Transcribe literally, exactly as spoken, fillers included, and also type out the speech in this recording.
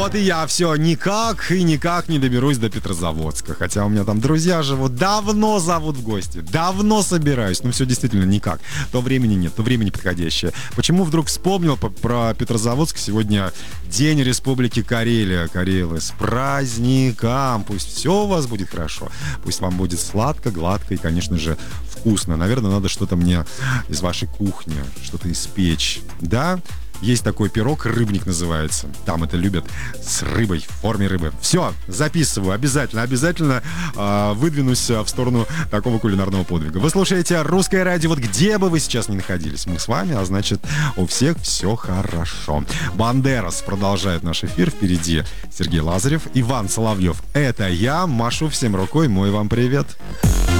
Вот и я все никак и никак не доберусь до Петрозаводска. Хотя у меня там друзья живут, давно зовут в гости, давно собираюсь. Ну все действительно никак. То времени нет, то времени подходящее. Почему вдруг вспомнил про Петрозаводск? Сегодня День Республики Карелия. Карелы, с праздником! Пусть все у вас будет хорошо. Пусть вам будет сладко, гладко и, конечно же, вкусно. Наверное, надо что-то мне из вашей кухни, что-то испечь. Да? Есть такой пирог, рыбник называется. Там это любят с рыбой, в форме рыбы. Все, записываю, обязательно, обязательно э, выдвинусь в сторону такого кулинарного подвига. Вы слушаете «Русское радио», вот где бы вы сейчас ни находились. Мы с вами, а значит, у всех все хорошо. Бандерас продолжает наш эфир. Впереди Сергей Лазарев, Иван Соловьев. Это я, машу всем рукой, мой вам привет.